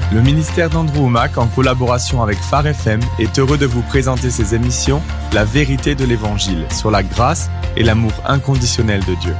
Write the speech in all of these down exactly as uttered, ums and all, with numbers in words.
Le ministère d'Andrew Wommack, en collaboration avec Phare F M, est heureux de vous présenter ses émissions « La vérité de l'Évangile » sur la grâce et l'amour inconditionnel de Dieu.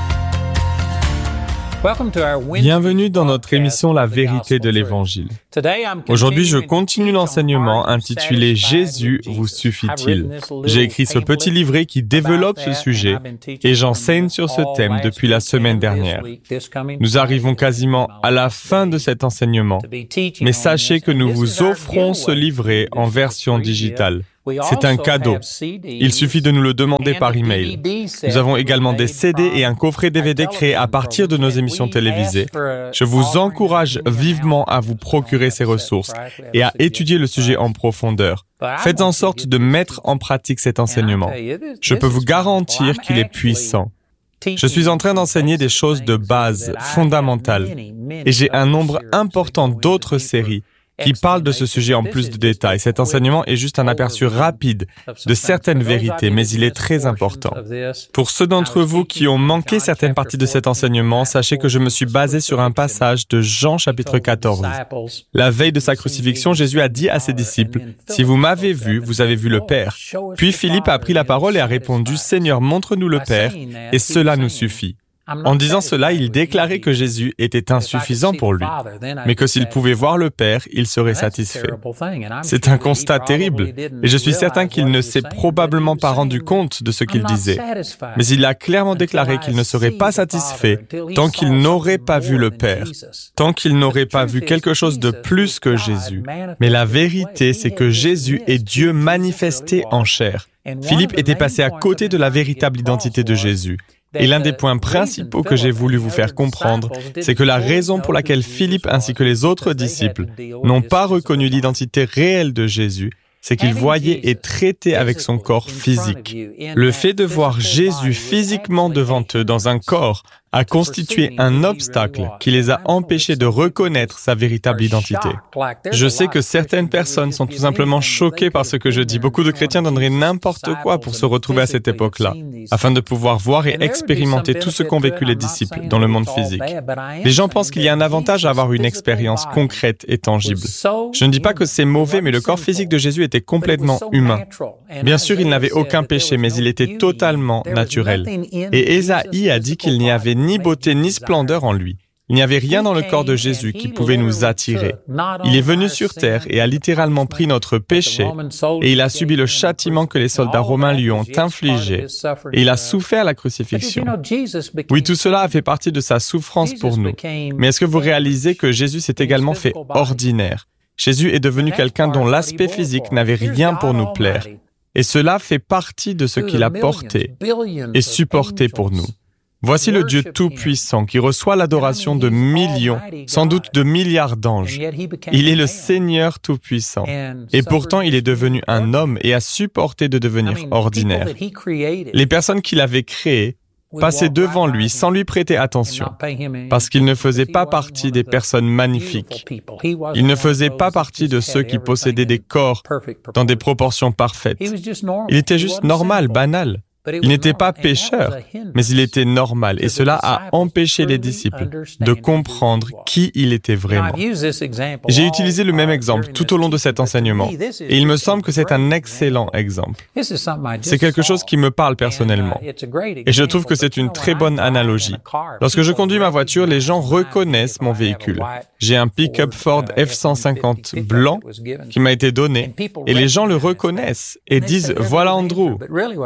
Bienvenue dans notre émission « La vérité de l'Évangile ». Aujourd'hui, je continue l'enseignement intitulé « Jésus vous suffit-il ». J'ai écrit ce petit livret qui développe ce sujet et j'enseigne sur ce thème depuis la semaine dernière. Nous arrivons quasiment à la fin de cet enseignement, mais sachez que nous vous offrons ce livret en version digitale. C'est un cadeau. Il suffit de nous le demander par email. Nous avons également des C D et un coffret D V D créé à partir de nos émissions télévisées. Je vous encourage vivement à vous procurer ces ressources et à étudier le sujet en profondeur. Faites en sorte de mettre en pratique cet enseignement. Je peux vous garantir qu'il est puissant. Je suis en train d'enseigner des choses de base, fondamentales, et j'ai un nombre important d'autres séries qui parle de ce sujet en plus de détails. Cet enseignement est juste un aperçu rapide de certaines vérités, mais il est très important. Pour ceux d'entre vous qui ont manqué certaines parties de cet enseignement, sachez que je me suis basé sur un passage de Jean chapitre quatorze. La veille de sa crucifixion, Jésus a dit à ses disciples, « Si vous m'avez vu, vous avez vu le Père. » Puis Philippe a pris la parole et a répondu, « Seigneur, montre-nous le Père, et cela nous suffit. » En disant cela, il déclarait que Jésus était insuffisant pour lui, mais que s'il pouvait voir le Père, il serait satisfait. C'est un constat terrible, et je suis certain qu'il ne s'est probablement pas rendu compte de ce qu'il disait. Mais il a clairement déclaré qu'il ne serait pas satisfait tant qu'il n'aurait pas vu le Père, tant qu'il n'aurait pas vu quelque chose de plus que Jésus. Mais la vérité, c'est que Jésus est Dieu manifesté en chair. Philippe était passé à côté de la véritable identité de Jésus. Et l'un des points principaux que j'ai voulu vous faire comprendre, c'est que la raison pour laquelle Philippe ainsi que les autres disciples n'ont pas reconnu l'identité réelle de Jésus, c'est qu'ils voyaient et traitaient avec son corps physique. Le fait de voir Jésus physiquement devant eux dans un corps a constitué un obstacle qui les a empêchés de reconnaître sa véritable identité. Je sais que certaines personnes sont tout simplement choquées par ce que je dis. Beaucoup de chrétiens donneraient n'importe quoi pour se retrouver à cette époque-là, afin de pouvoir voir et expérimenter tout ce qu'ont vécu les disciples dans le monde physique. Les gens pensent qu'il y a un avantage à avoir une expérience concrète et tangible. Je ne dis pas que c'est mauvais, mais le corps physique de Jésus était complètement humain. Bien sûr, il n'avait aucun péché, mais il était totalement naturel. Et Ésaïe a dit qu'il n'y avait ni beauté ni splendeur en lui. Il n'y avait rien dans le corps de Jésus qui pouvait nous attirer. Il est venu sur terre et a littéralement pris notre péché, et il a subi le châtiment que les soldats romains lui ont infligé, et il a souffert la crucifixion. Oui, tout cela a fait partie de sa souffrance pour nous. Mais est-ce que vous réalisez que Jésus s'est également fait ordinaire? Jésus est devenu quelqu'un dont l'aspect physique n'avait rien pour nous plaire. Et cela fait partie de ce qu'il a porté et supporté pour nous. Voici le Dieu tout-puissant qui reçoit l'adoration de millions, sans doute de milliards d'anges. Il est le Seigneur tout-puissant. Et pourtant, il est devenu un homme et a supporté de devenir ordinaire. Les personnes qu'il avait créées passaient devant lui sans lui prêter attention, parce qu'il ne faisait pas partie des personnes magnifiques. Il ne faisait pas partie de ceux qui possédaient des corps dans des proportions parfaites. Il était juste normal, banal. Il n'était pas pécheur, mais il était normal, et cela a empêché les disciples de comprendre qui il était vraiment. J'ai utilisé le même exemple tout au long de cet enseignement, et il me semble que c'est un excellent exemple. C'est quelque chose qui me parle personnellement, et je trouve que c'est une très bonne analogie. Lorsque je conduis ma voiture, les gens reconnaissent mon véhicule. J'ai un pick-up Ford F cent cinquante blanc qui m'a été donné, et les gens le reconnaissent et disent « Voilà Andrew ».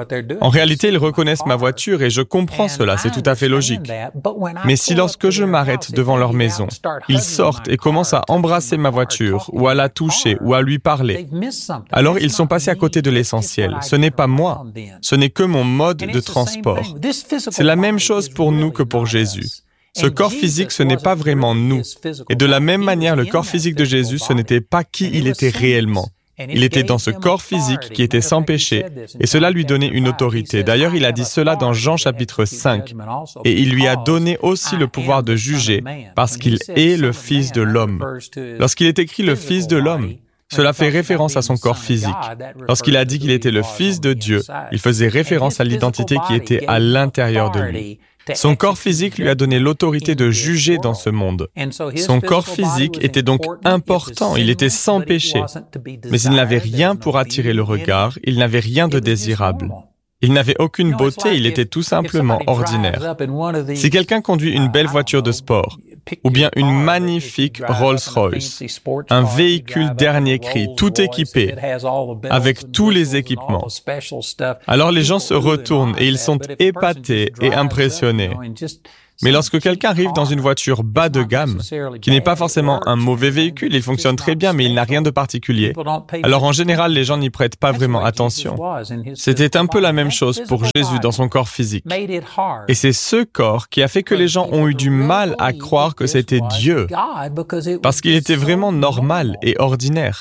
En réalité, ils reconnaissent ma voiture et je comprends cela, c'est tout à fait logique. Mais si lorsque je m'arrête devant leur maison, ils sortent et commencent à embrasser ma voiture, ou à la toucher, ou à lui parler, alors ils sont passés à côté de l'essentiel. Ce n'est pas moi, ce n'est que mon mode de transport. C'est la même chose pour nous que pour Jésus. Ce corps physique, ce n'est pas vraiment nous. Et de la même manière, le corps physique de Jésus, ce n'était pas qui il était réellement. Il était dans ce corps physique qui était sans péché, et cela lui donnait une autorité. D'ailleurs, il a dit cela dans Jean chapitre cinq, et il lui a donné aussi le pouvoir de juger, parce qu'il est le Fils de l'homme. Lorsqu'il est écrit le Fils de l'homme, cela fait référence à son corps physique. Lorsqu'il a dit qu'il était le Fils de Dieu, il faisait référence à l'identité qui était à l'intérieur de lui. Son corps physique lui a donné l'autorité de juger dans ce monde. Son corps physique était donc important, il était sans péché. Mais il n'avait rien pour attirer le regard, il n'avait rien de désirable. Il n'avait aucune beauté, il était tout simplement ordinaire. Si quelqu'un conduit une belle voiture de sport, ou bien une magnifique Rolls-Royce, un véhicule dernier cri, tout équipé, avec tous les équipements, alors les gens se retournent et ils sont épatés et impressionnés. Mais lorsque quelqu'un arrive dans une voiture bas de gamme, qui n'est pas forcément un mauvais véhicule, il fonctionne très bien, mais il n'a rien de particulier, alors en général, les gens n'y prêtent pas vraiment attention. C'était un peu la même chose pour Jésus dans son corps physique. Et c'est ce corps qui a fait que les gens ont eu du mal à croire que c'était Dieu, parce qu'il était vraiment normal et ordinaire.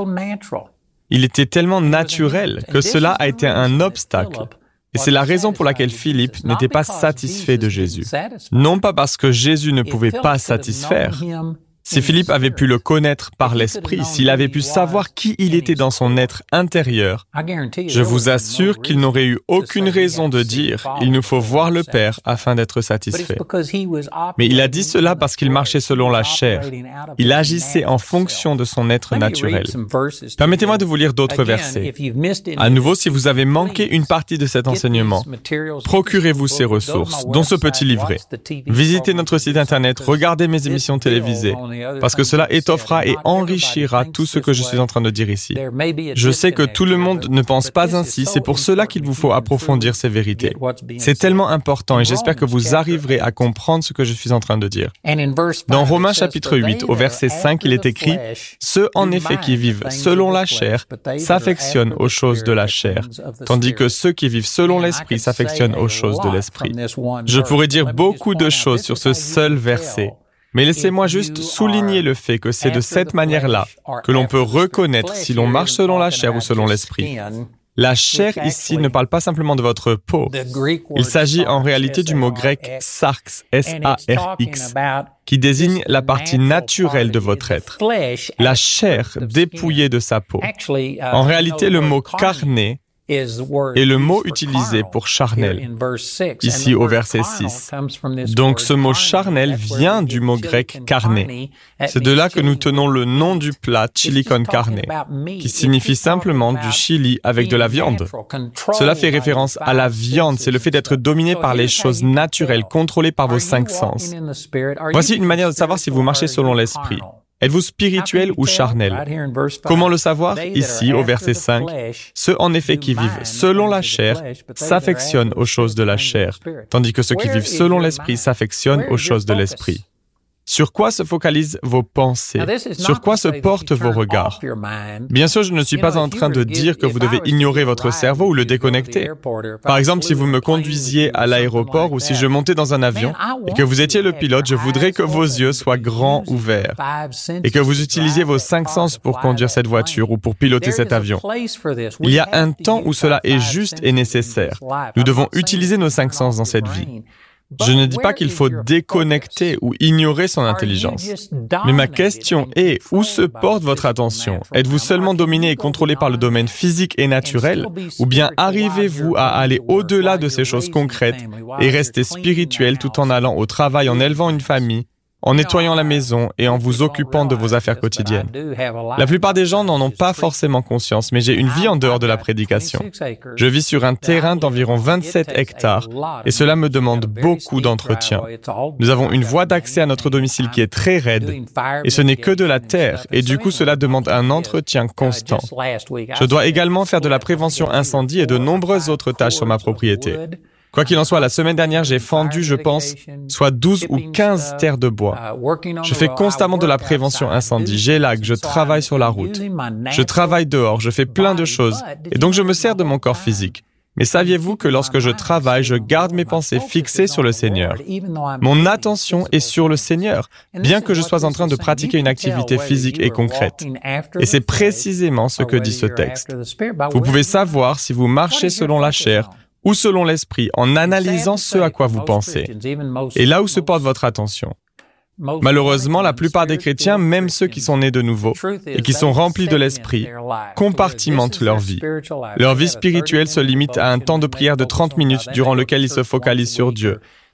Il était tellement naturel que cela a été un obstacle. Et c'est la raison pour laquelle Philippe n'était pas satisfait de Jésus. Non pas parce que Jésus ne pouvait pas satisfaire. Si Philippe avait pu le connaître par l'esprit, s'il avait pu savoir qui il était dans son être intérieur, je vous assure qu'il n'aurait eu aucune raison de dire « Il nous faut voir le Père afin d'être satisfait ». Mais il a dit cela parce qu'il marchait selon la chair. Il agissait en fonction de son être naturel. Permettez-moi de vous lire d'autres versets. À nouveau, si vous avez manqué une partie de cet enseignement, procurez-vous ces ressources, dont ce petit livret. Visitez notre site Internet, regardez mes émissions télévisées, parce que cela étoffera et enrichira tout ce que je suis en train de dire ici. Je sais que tout le monde ne pense pas ainsi, c'est pour cela qu'il vous faut approfondir ces vérités. C'est tellement important et j'espère que vous arriverez à comprendre ce que je suis en train de dire. Dans Romains chapitre huit, au verset cinq, il est écrit « Ceux en effet qui vivent selon la chair s'affectionnent aux choses de la chair, tandis que ceux qui vivent selon l'esprit s'affectionnent aux choses de l'esprit. » Je pourrais dire beaucoup de choses sur ce seul verset. Mais laissez-moi juste souligner le fait que c'est de cette manière-là que l'on peut reconnaître si l'on marche selon la chair ou selon l'esprit. La chair ici ne parle pas simplement de votre peau. Il s'agit en réalité du mot grec sarx, S A R X, qui désigne la partie naturelle de votre être. La chair dépouillée de sa peau. En réalité, le mot carné est le mot utilisé pour charnel, ici au verset six. Donc ce mot charnel vient du mot grec carné. C'est de là que nous tenons le nom du plat chili con carne, qui signifie simplement du chili avec de la viande. Cela fait référence à la viande, c'est le fait d'être dominé par les choses naturelles, contrôlées par vos cinq sens. Voici une manière de savoir si vous marchez selon l'esprit. Êtes-vous spirituel ou charnel? Comment le savoir? Ici, au verset cinq, « Ceux en effet qui vivent selon la chair s'affectionnent aux choses de la chair, tandis que ceux qui vivent selon l'esprit s'affectionnent aux choses de l'esprit. » Sur quoi se focalisent vos pensées? Sur quoi se portent vos regards? Bien sûr, je ne suis pas en train de dire que vous devez ignorer votre cerveau ou le déconnecter. Par exemple, si vous me conduisiez à l'aéroport ou si je montais dans un avion et que vous étiez le pilote, je voudrais que vos yeux soient grands ouverts et que vous utilisiez vos cinq sens pour conduire cette voiture ou pour piloter cet avion. Il y a un temps où cela est juste et nécessaire. Nous devons utiliser nos cinq sens dans cette vie. Je ne dis pas qu'il faut déconnecter ou ignorer son intelligence. Mais ma question est, où se porte votre attention? Êtes-vous seulement dominé et contrôlé par le domaine physique et naturel? Ou bien arrivez-vous à aller au-delà de ces choses concrètes et rester spirituel tout en allant au travail, en élevant une famille, en nettoyant la maison et en vous occupant de vos affaires quotidiennes? La plupart des gens n'en ont pas forcément conscience, mais j'ai une vie en dehors de la prédication. Je vis sur un terrain d'environ vingt-sept hectares et cela me demande beaucoup d'entretien. Nous avons une voie d'accès à notre domicile qui est très raide et ce n'est que de la terre et du coup cela demande un entretien constant. Je dois également faire de la prévention incendie et de nombreuses autres tâches sur ma propriété. Quoi qu'il en soit, la semaine dernière, j'ai fendu, je pense, soit douze ou quinze terres de bois. Je fais constamment de la prévention incendie, j'élague, je travaille sur la route. Je travaille dehors, je fais plein de choses, et donc je me sers de mon corps physique. Mais saviez-vous que lorsque je travaille, je garde mes pensées fixées sur le Seigneur? Mon attention est sur le Seigneur, bien que je sois en train de pratiquer une activité physique et concrète. Et c'est précisément ce que dit ce texte. Vous pouvez savoir si vous marchez selon la chair ou selon l'esprit, en analysant ce à quoi vous pensez, et là où se porte votre attention. Malheureusement, la plupart des chrétiens, même ceux qui sont nés de nouveau et qui sont remplis de l'esprit, compartimentent leur vie. Leur vie spirituelle se limite à un temps de prière de trente minutes durant lequel ils se focalisent sur Dieu.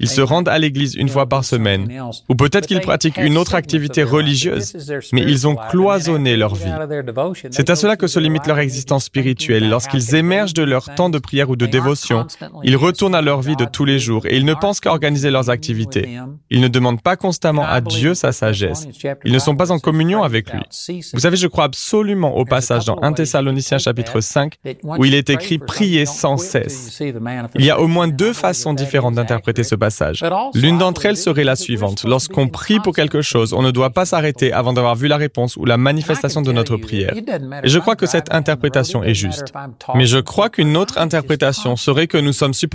Ils se rendent à l'église une fois par semaine. Ou peut-être qu'ils pratiquent une autre activité religieuse, mais ils ont cloisonné leur vie. C'est à cela que se limite leur existence spirituelle. Lorsqu'ils émergent de leur temps de prière ou de dévotion, ils retournent à leur vie de tous les jours et ils ne pensent qu'à organiser leurs activités. Ils ne demandent pas constamment à Dieu sa sagesse. Ils ne sont pas en communion avec lui. Vous savez, je crois absolument au passage dans Premier Thessaloniciens chapitre cinq où il est écrit « Priez sans cesse ». Il y a au moins deux façons différentes d'interpréter ce passage. L'une d'entre elles serait la suivante. Lorsqu'on prie pour quelque chose, on ne doit pas s'arrêter avant d'avoir vu la réponse ou la manifestation de notre prière. Et je crois que cette interprétation est juste. Mais je crois qu'une autre interprétation serait que nous sommes supposés